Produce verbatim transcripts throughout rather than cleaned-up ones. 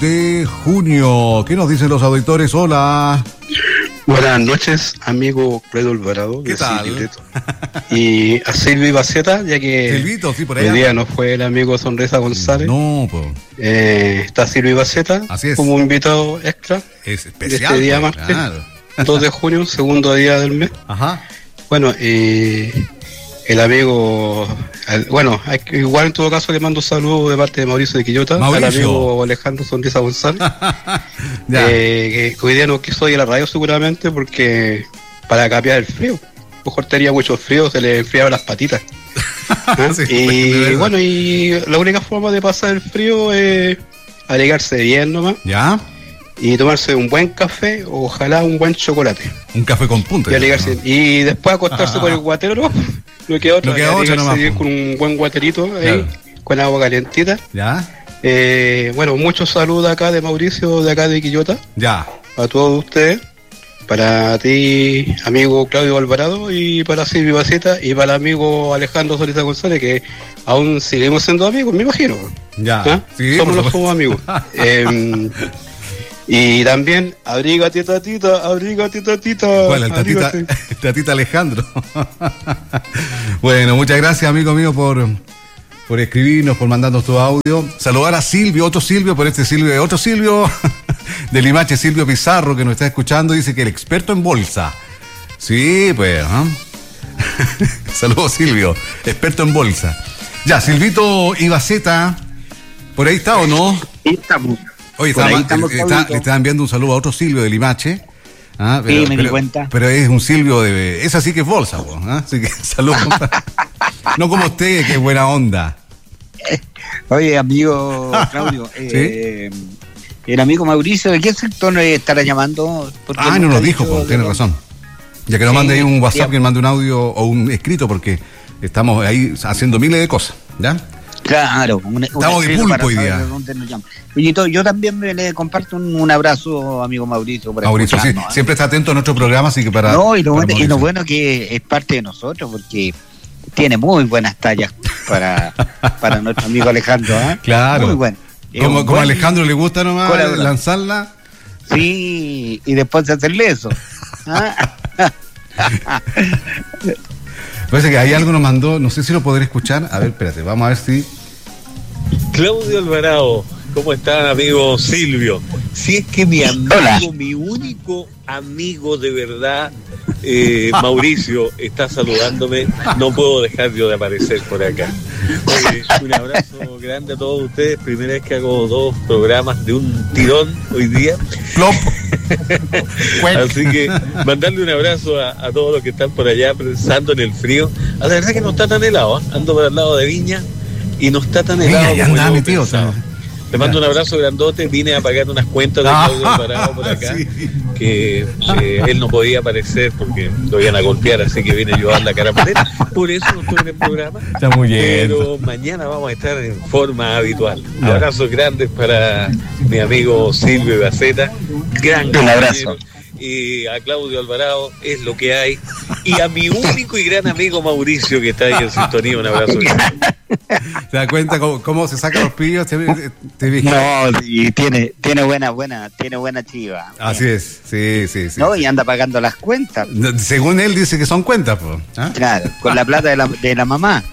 de junio. ¿Qué nos dicen los auditores? Hola. Buenas noches, amigo Claudio Alvarado. ¿Qué tal? Y a Silvio Ibaceta, ya que Silvito, sí, por allá. hoy día no fue el amigo Sonrisa González. No, pues. Eh, está Silvio Ibaceta Así es. como invitado extra. Es de especial. este día pues, martes, claro. dos de junio, segundo día del mes. Ajá. Bueno, eh, el amigo, al, bueno, hay, igual en todo caso le mando un saludo de parte de Mauricio de Quillota, Mauricio. al amigo Alejandro Sonrisa González, Ya. eh, que hoy día no quiso ir a la radio seguramente porque para capear el frío. Mejor tenía mucho frío, se le enfriaban las patitas. ¿Ah? Sí, y bueno, y la única forma de pasar el frío es alegarse bien nomás ¿Ya? y tomarse un buen café o ojalá un buen chocolate. Un café con punta. Y alegarse, ¿no? y después acostarse Ah. con el guatero, ¿no? No queda otra, No queda que otra alegarse nomás, bien po. con un buen guaterito ahí, Claro. con agua calentita. ¿Ya? Eh, bueno, muchos saludos acá de Mauricio, de acá de Quillota, Ya. a todos ustedes, para ti, amigo Claudio Alvarado, y para Silvio Baceta, y para el amigo Alejandro Solita González, que aún seguimos siendo amigos, me imagino. Ya. ¿Ah? Sí, somos por los supuesto. somos amigos. Eh, y también, abrígate tatita, abrígate tatita. Bueno, el tatita, abrígate. el tatita Alejandro. Bueno, muchas gracias, amigo mío, por, por escribirnos, por mandarnos tu audio. Saludar a Silvio, otro Silvio, por este Silvio, otro Silvio de Limache, Silvio Pizarro, que nos está escuchando, dice que el experto en bolsa. Sí, pues, ¿ah? Saludos, Silvio, experto en bolsa. Ya, Silvito Ibaceta, ¿por ahí está o no? Ahí estamos. Oye, Por estaba- ahí estamos, está- Pablito. le estaba enviando un saludo a otro Silvio de Limache. Ah, Sí, me di pero, cuenta. Pero es un Silvio de... Esa sí que es bolsa, po, ¿ah? Así que saludos. No como usted, que es buena onda. Oye, amigo Claudio, eh, el amigo Mauricio, ¿de qué sector estará llamando? Porque Ah, no nunca nos ha dijo, dicho pues, tiene de- razón. Ya que nos Sí, mande ahí un WhatsApp, sí. que nos mande un audio o un escrito, porque estamos ahí haciendo miles de cosas, ¿ya? Claro, un, Estamos un de escrito pulpo para hoy saber día. de dónde nos llama. Oye, to- yo también me le comparto un, un abrazo, amigo Mauricio, por Mauricio, sí, escucharnos, ¿eh? siempre está atento a nuestro programa, así que para... No, y lo, para bueno, y Mauricio. lo bueno que es parte de nosotros, porque tiene muy buenas tallas para, para nuestro amigo Alejandro, ¿eh? Claro. Muy bueno. Es Como, un como a buen Alejandro le gusta nomás colaborador. lanzarla. Sí, y después hacerle eso. ¿Ah? Parece que hay algo nos mandó, no sé si lo podré escuchar. A ver, espérate, vamos a ver si... Claudio Alvarado, ¿cómo están, amigo Silvio? Si es que mi amigo, Hola. mi único amigo de verdad, eh, Mauricio, está saludándome, no puedo dejar yo de aparecer por acá. Oye, un abrazo grande a todos ustedes. Primera vez que hago dos programas de un tirón hoy día. Plop. Así que mandarle un abrazo a, a todos los que están por allá pensando en el frío. A la verdad que no está tan helado, ¿eh? Ando por al lado de Viña y no está tan helado. Viña, ya como andaba yo mi tío, pensaba. ¿sabes? Le mando un abrazo grandote, vine a pagar unas cuentas de Ah, Claudio Alvarado por acá, sí. que eh, él no podía aparecer porque lo iban a golpear, así que vine yo a dar la cara por él. Por eso no estuve en el programa. Está muy bien. Pero mañana vamos a estar en forma habitual. Ya. Abrazos grandes para mi amigo Silvio Baceta. Gran Un abrazo. compañero. Y a Claudio Alvarado, es lo que hay. Y a mi único y gran amigo Mauricio, que está ahí en sintonía, un abrazo grande. ¿Te das cuenta cómo, cómo se saca los pillos? Te, te dije. No, y tiene, tiene buena, buena, tiene buena chiva. Así es, sí, sí, sí. No, y anda pagando las cuentas. No, según él dice que son cuentas, pues. ¿Ah? Claro, con la plata de la, de la mamá.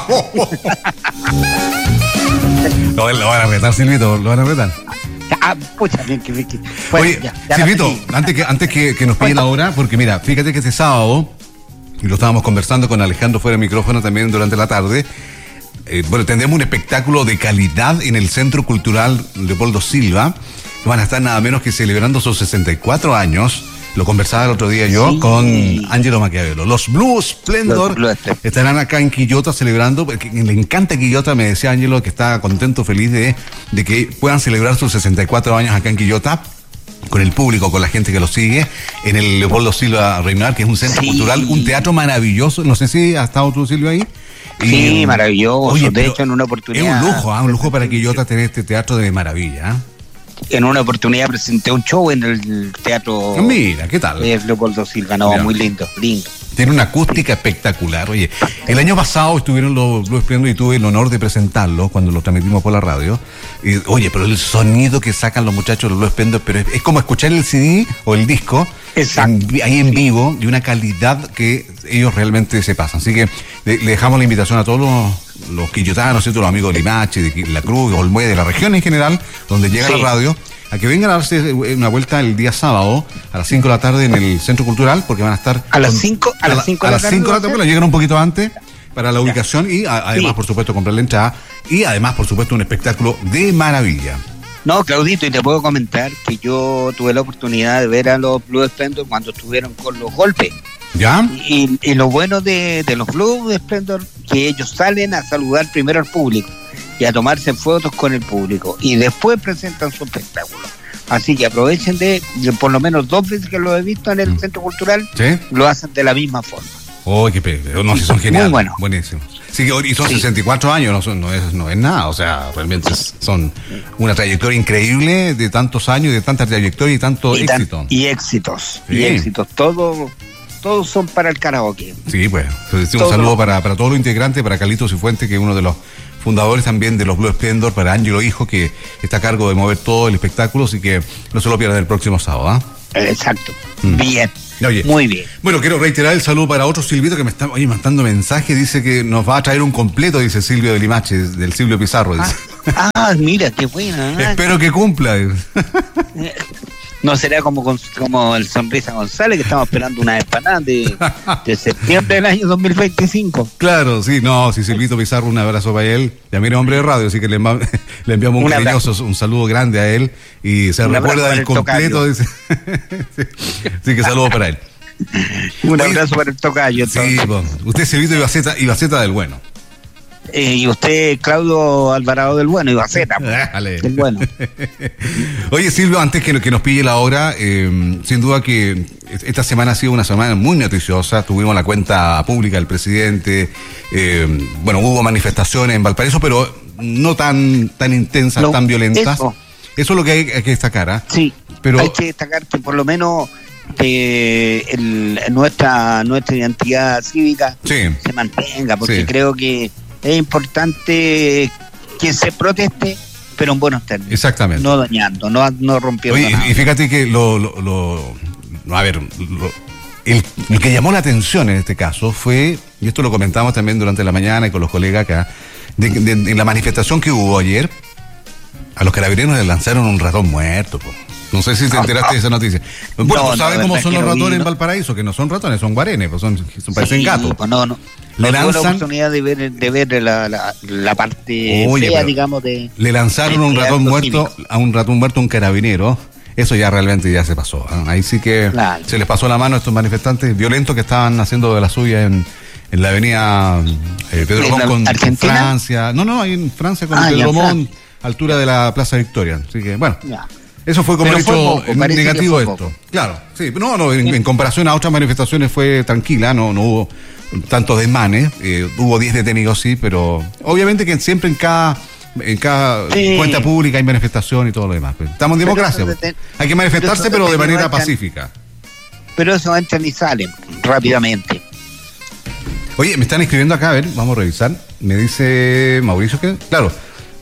Lo, lo van a retar, Silvito, lo van a retar. Ah, pucha, bien que, que- bueno, Oye, ya, ya Silvito, la pedí. antes que, antes que, que nos piden ahora, porque mira, fíjate que este sábado, y lo estábamos conversando con Alejandro fuera de micrófono también durante la tarde, eh, bueno, tendremos un espectáculo de calidad en el Centro Cultural Leopoldo Silva. Van a estar nada menos que celebrando sus sesenta y cuatro años. Lo conversaba el otro día yo Sí. con Angelo Maquiavelo. Los Blue Splendor Los Blue Splendor. estarán acá en Quillota celebrando, porque le encanta Quillota, me decía Angelo que está contento, feliz de, de que puedan celebrar sus sesenta y cuatro años acá en Quillota, con el público, con la gente que lo sigue, en el Leopoldo Silva Reinar, que es un centro Sí. cultural, un teatro maravilloso. No sé si ha estado tú, Silvio, ahí. Sí, maravilloso. De pero hecho, en una oportunidad- Es un lujo, ¿ah? Un lujo para Quillota tener este teatro de maravilla. ¿ah? En una oportunidad presenté un show en el teatro Mira, ¿qué tal? de Leopoldo Silva. No, Mira. muy lindo, lindo. Tiene una acústica espectacular. Oye, el año pasado estuvieron los Blue Splendor y tuve el honor de presentarlo cuando lo transmitimos por la radio. Y, oye, pero el sonido que sacan los muchachos de los Blue Splendor, pero es, es como escuchar el C D o el disco en, ahí en vivo, de una calidad que ellos realmente se pasan. Así que le, le dejamos la invitación a todos los, los quillotanos, ¿cierto? Los amigos de Limache, de La Cruz, de Olmué, de la región en general, donde llega sí. la radio, a que vengan a darse una vuelta el día sábado a las cinco de la tarde en el Centro Cultural, porque van a estar... A las cinco a, a las cinco de la tarde. A las cinco de la tarde, bueno, llegan un poquito antes para la ubicación y a, además, sí. por supuesto, comprar la entrada y además, por supuesto, un espectáculo de maravilla. No, Claudito, y te puedo comentar que yo tuve la oportunidad de ver a los Blue Splendor cuando estuvieron con los golpes. ¿Ya? Y, y lo bueno de, de los Blue Splendor, que ellos salen a saludar primero al público y a tomarse fotos con el público y después presentan su espectáculo. Así que aprovechen de, de por lo menos dos veces que lo he visto en el mm. Centro Cultural, ¿sí? Lo hacen de la misma forma. ¡Oh, qué pedo! No, si son geniales. Muy bueno. Buenísimos. Sí, y son sí. sesenta y cuatro años, no, son, no, es, no es nada, o sea, realmente son una trayectoria increíble de tantos años, de tanta trayectoria y tanto y éxito. Tan, y éxitos, sí. y éxitos, todo... Todos son para el karaoke. Sí, pues. Un Todo. saludo para, para todos los integrantes, para Carlitos Cifuentes, que es uno de los fundadores también de los Blue Splendor, para Ángelo Hijo, que está a cargo de mover todo el espectáculo, así que no se lo pierdan el próximo sábado. ¿eh? Exacto. Mm. Bien. Oye, muy bien. Bueno, quiero reiterar el saludo para otro Silvito que me está oye, mandando mensaje, dice que nos va a traer un completo, dice Silvio de Limache, del Silvio Pizarro. Dice. Ah, ah, mira, qué buena. ¿eh? Espero que cumpla. No será como como el Sonrisa González, que estamos esperando una empanada de, de septiembre del año dos mil veinticinco. Claro, sí, no, sí, Silvito Pizarro, un abrazo para él. También es hombre de radio, así que le, le enviamos un, un cariñoso, un saludo grande a él y se un recuerda del completo. Dice. sí, así que saludo para él. Un Oye, abrazo para el tocayo. Sí, bueno, usted Silvito Ibaceta, Ibaceta del Bueno. Eh, y usted, Claudio Alvarado del Bueno, y Baceta, del Bueno. Oye, Silvio, antes que, que nos pille la hora, eh, sin duda que esta semana ha sido una semana muy noticiosa. Tuvimos la cuenta pública del presidente, eh, bueno, hubo manifestaciones en Valparaíso, pero no tan tan intensas, no, tan violentas. Eso. eso es lo que hay, hay que destacar, ¿eh? Sí, pero hay que destacar que por lo menos de el, nuestra, nuestra identidad cívica sí. se mantenga, porque sí. creo que es importante que se proteste, pero en buenos términos. Exactamente. No dañando, no, no rompiendo Oye, nada. Y fíjate que lo, lo, lo a ver, lo, el, lo que llamó la atención en este caso fue, y esto lo comentamos también durante la mañana y con los colegas acá, de, de, de, en la manifestación que hubo ayer, a los carabineros les lanzaron un ratón muerto, po. No sé si te enteraste de esa noticia. Bueno, no, ¿tú sabes no, cómo son los ratones vi, en Valparaíso? Que no son ratones, son guarenes, pues son, son parecen sí, gatos. Pues no, no. Le no lanzan... tuve la oportunidad de ver, de ver la, la, la parte Oye, fea, digamos, de... Le lanzaron de un ratón muerto químico. a un ratón muerto a un carabinero. Eso ya realmente ya se pasó. ¿eh? Ahí sí que claro. se les pasó la mano a estos manifestantes violentos que estaban haciendo de la suya en, en la avenida eh, Pedro Romón con Argentina? Francia. No, no, ahí en Francia con ah, Pedro Romón, altura de la Plaza Victoria. Así que, bueno... Ya. Eso fue como Pero hecho poco, negativo esto. Poco. Claro, sí, no, no, en, en comparación a otras manifestaciones fue tranquila, no, no hubo tantos desmanes, eh, hubo diez detenidos sí, pero obviamente que siempre en cada en cada sí. cuenta pública hay manifestación y todo lo demás. Estamos en democracia, deten- hay que manifestarse pero, pero de manera entran, pacífica. Pero eso entran y salen rápidamente. Oye, me están escribiendo acá, a ver, vamos a revisar. Me dice Mauricio que, claro.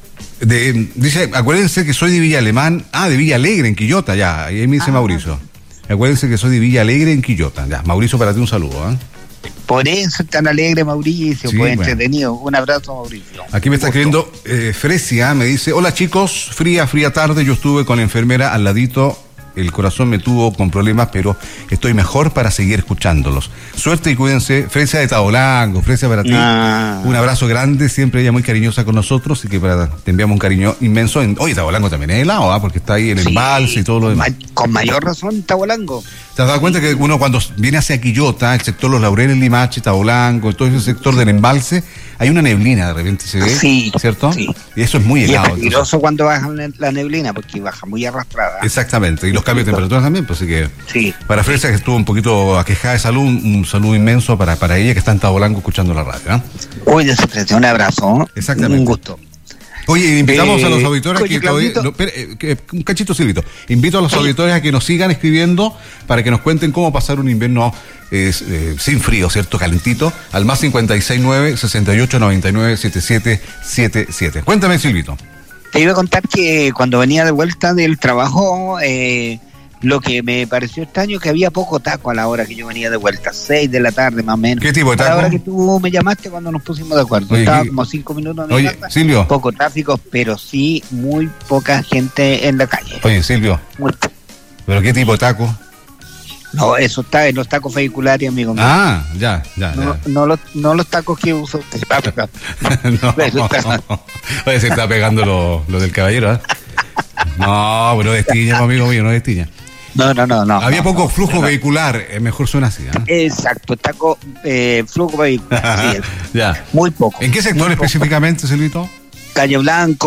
De, dice, acuérdense que soy de Villa Alemán, ah, de Villa Alegre, en Quillota, ya, ahí me dice ah, Mauricio. Acuérdense que soy de Villa Alegre, en Quillota, ya. Mauricio, para ti un saludo, ¿eh? Por eso es tan alegre, Mauricio, sí, pues bueno. entretenido. Un abrazo, Mauricio. Aquí me está escribiendo eh, Fresia, me dice, hola chicos, fría, fría tarde, yo estuve con la enfermera al ladito, el corazón me tuvo con problemas, pero estoy mejor para seguir escuchándolos. Suerte y cuídense. Fresia de Tabolango, Fresia para ti. Ah. Un abrazo grande, siempre ella muy cariñosa con nosotros, y que para, te enviamos un cariño inmenso. En, oye, Tabolango también es helado, ¿eh? Porque está ahí en el sí, embalse y todo lo demás. Con mayor razón, Tabolango. ¿Te has dado cuenta que uno cuando viene hacia Quillota, el sector Los Laureles, Limache, Tabolango, todo ese sector del embalse, hay una neblina, de repente se ve, sí, ¿cierto? Sí. Y eso es muy helado. Y es peligroso entonces, cuando baja la neblina, porque baja muy arrastrada. Exactamente, y los cambios de temperatura también, pues así que... Sí. Para Fresia, que estuvo un poquito aquejada de salud, un, un saludo inmenso para, para ella, que está en Tabolango escuchando la radio, ¿eh? Uy, de Fresia, un abrazo. Exactamente. Un gusto. Oye, invitamos Eh, a los auditores oye, que todavía... Claudito. no, espere, eh, que- un cachito, Silvito. Invito a los auditores a que nos sigan escribiendo para que nos cuenten cómo pasar un invierno eh, eh, sin frío, ¿cierto? Calentito. Al más cincuenta y seis nueve, sesenta y ocho noventa y nueve, setenta y siete setenta y siete. Cuéntame, Silvito. Te iba a contar que cuando venía de vuelta del trabajo, eh, lo que me pareció extraño es que había poco taco a la hora que yo venía de vuelta, seis de la tarde más o menos. ¿Qué tipo de A la taco? hora que tú me llamaste cuando nos pusimos de acuerdo. Oye, Estaba ¿qué- como cinco minutos en mi Oye, casa, Silvio. poco tráfico, pero sí muy poca gente en la calle. Oye, Silvio, Muy po- ¿pero qué tipo de taco? No, eso está en los tacos vehiculares, amigo mío. Ah, ya, ya, No, ya. no, los, no los tacos que usa usted. Ah, perdón. No, oye, se está pegando lo, lo del caballero, ¿eh? No, pero destiña, amigo mío, no destiña. No, no, no, no. Había no, poco no, flujo no. vehicular, eh, mejor suena así, ¿eh? Exacto, taco, eh, flujo vehicular. Sí, Ya. muy poco. ¿En qué sector muy poco. específicamente, Silvito? Calle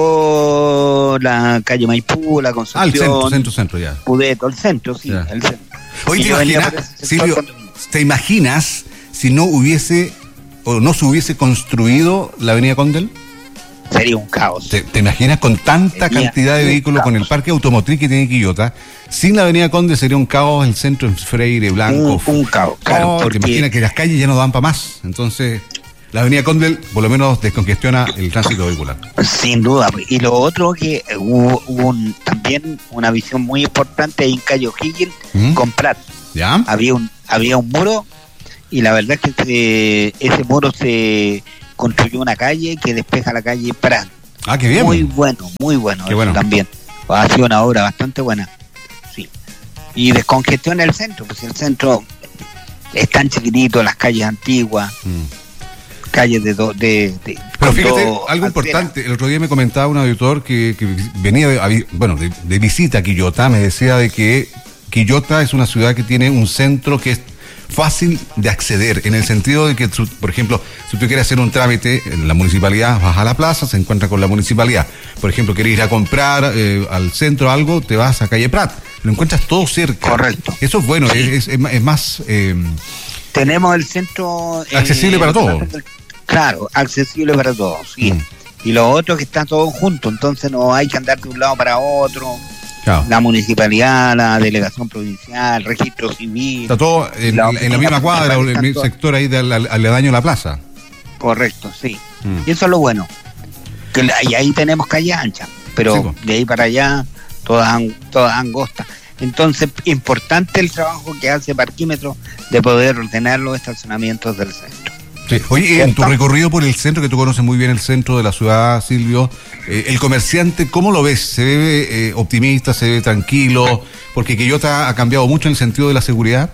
Blanco, la calle Maipú, la Ah, el Concepción, centro, centro, centro, ya. Pudeto, el centro, sí, Ya. el centro. Oye, Y ¿te yo venía imaginas, por ese sector Silvio, cuando- te imaginas si no hubiese o no se hubiese construido la avenida Condel? Sería un caos. ¿Te, te imaginas con tanta Sería cantidad de un vehículos, con el caos. parque automotriz que tiene Quillota? Sin la avenida Conde sería un caos el centro en Freire, Blanco. Un, un caos, claro. Oh, porque te imaginas que las calles ya no dan para más. Entonces, la avenida Condel por lo menos descongestiona el tránsito vehicular. Sin duda. Y lo otro que hubo, hubo un- también una visión muy importante ahí en Calle O'Higgins ¿Mm? con Prat. ¿Ya? Había un, había un muro y la verdad es que ese, ese muro se construyó una calle que despeja la calle Prat. Ah, qué bien. Muy bueno, muy bueno, Qué eso bueno. también. Ha sido una obra bastante buena. Sí. Y descongestiona el centro, pues el centro es tan chiquitito, las calles antiguas, Mm. calles de dos de, de- Pero con fíjate, dos algo aceras. importante, el otro día me comentaba un auditor que, que venía de, a vi- bueno, de, de visita a Quillota, me decía de que Quillota es una ciudad que tiene un centro que es fácil de acceder, en el sentido de que, su- por ejemplo, si tú quieres hacer un trámite en la municipalidad, vas a la plaza, se encuentra con la municipalidad. Por ejemplo, quieres ir a comprar eh, al centro algo, te vas a calle Prat, lo encuentras todo cerca. Correcto. Eso es bueno, es, es- es más- es más... eh, Tenemos el centro eh, Accesible para todos. Claro, accesible para todos, sí. Mm. Y lo otro es que está todo junto, entonces no hay que andar de un lado para otro. claro. La municipalidad, la delegación provincial, registro civil. Está todo en, La en la misma oficina cuadra o en el principal mismo está sector ahí del al- aledaño a la plaza. Correcto, sí. Mm. Y eso es lo bueno. Que la- y ahí tenemos calle ancha, pero Sí, po. de ahí para allá todas, an- todas angostas. Entonces, importante el trabajo que hace Parquímetro de poder ordenar los estacionamientos del centro. Sí. Oye, en tu ¿Cierto? recorrido por el centro, que tú conoces muy bien el centro de la ciudad, Silvio, eh, el comerciante, ¿cómo lo ves? ¿Se ve eh, optimista, se ve tranquilo? Porque Quillota ha cambiado mucho en el sentido de la seguridad.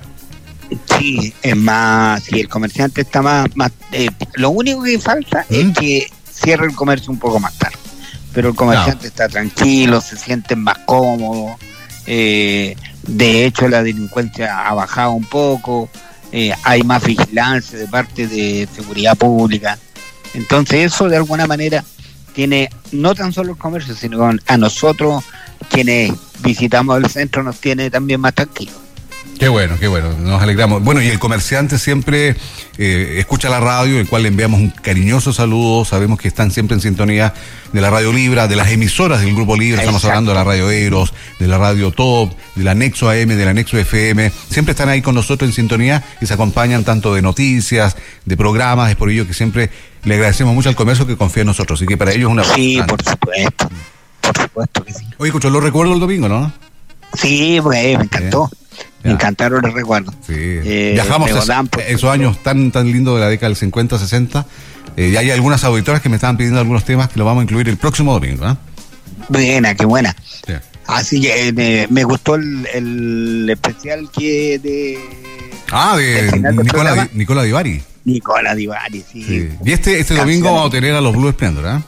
Sí, es más, si el comerciante está más, más eh, lo único que falta ¿Mm? es que cierre el comercio un poco más tarde. Pero el comerciante está tranquilo, se siente más cómodo. Eh, de hecho, la delincuencia ha bajado un poco. Eh, hay más vigilancia de parte de seguridad pública. Entonces, eso de alguna manera tiene no tan solo el comercio, sino a nosotros quienes visitamos el centro nos tiene también más tranquilos. Qué bueno, qué bueno, nos alegramos. Bueno, y el comerciante siempre eh, escucha la radio, el cual le enviamos un cariñoso saludo. Sabemos que están siempre en sintonía de la Radio Libra, de las emisoras del Grupo Libra. Estamos Exacto. hablando de la Radio Eros, de la Radio Top, de la Nexo A M, de la Nexo F M. Siempre están ahí con nosotros en sintonía y se acompañan tanto de noticias, de programas. Es por ello que siempre le agradecemos mucho al comercio que confía en nosotros. Así que para ellos es una... Sí, grande. por supuesto. Por supuesto que sí. Oye, escucho, lo recuerdo el domingo, ¿no? Sí, pues me encantó. Ya. Me encantaron los recuerdos. Sí. Eh, Viajamos de es- Godán, por esos supuesto. años tan tan lindos de la década del cincuenta, sesenta. Eh, y hay algunas auditoras que me estaban pidiendo algunos temas que los vamos a incluir el próximo domingo, ¿eh? Buena, qué buena. Sí. Así que eh, me gustó el, el especial que de Ah, de ¿El final del Nicola, programa? Di- Nicola Divari. Nicola Divari, sí. Sí. Y este, este domingo Canciones. vamos a tener a los Blue Splendor, ¿eh?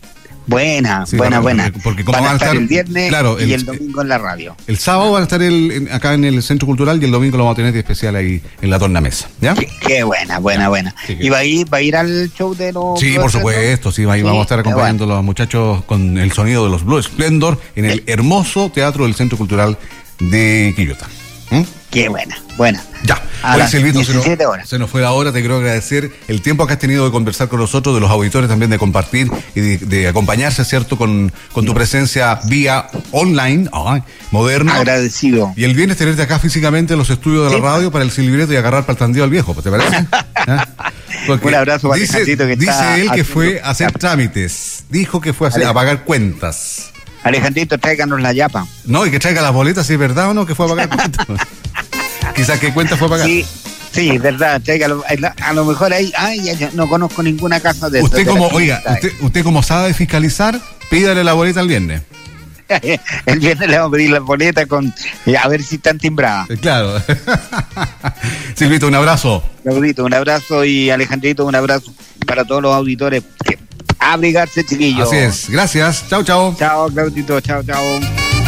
Buena, Sí, buena, para- buena. porque como van a van a estar estar- el viernes claro, y el- el, domingo en la radio. El sábado van a estar el, en- acá en el Centro Cultural y el domingo lo vamos a tener de especial ahí en la tornamesa, ¿ya? Qué, qué buena, buena, buena. Sí, que- ¿Y va a ir, va a ir al show de los Sí, Blue por Splendor? supuesto, sí, ahí Sí, vamos a estar qué acompañando a los muchachos con el sonido de los Blue Splendor en el hermoso Teatro del Centro Cultural de Quillota. ¿Mm? Qué buena, buena. Ya, a oye Silvito, se nos, horas. se nos fue la hora, te quiero agradecer el tiempo que has tenido de conversar con nosotros, de los auditores también, de compartir y de, de acompañarse, ¿cierto?, con, con tu presencia vía online, ay, moderna. Agradecido. Y el viernes tenerte acá físicamente en los estudios de la sí. radio para el silbreto y agarrar para el tandeo al viejo, ¿te parece? ¿Ah? Un abrazo para dice, Alejandrito que dice está él que haciendo... fue a hacer trámites, dijo que fue a, hacer, a pagar cuentas. Alejandrito, tráiganos la yapa. No, y que traiga las boletas, si es verdad o no, que fue a pagar cuentas. Quizás qué cuenta fue a pagar. Sí, sí, verdad, tráigalo. A lo mejor ahí, ay, ya, ya, no conozco ninguna casa de Usted de como, la oiga, usted, usted como sabe fiscalizar, pídale la boleta el viernes. El viernes le vamos a pedir las boletas con, a ver si están timbradas. Eh, Claro. Silvito, un abrazo. Claudito, un abrazo, y Alejandrito, un abrazo para todos los auditores. Que abrigarse, chiquillos. Así es. Gracias. Chao, chao. Chao, Claudito, chao, chao.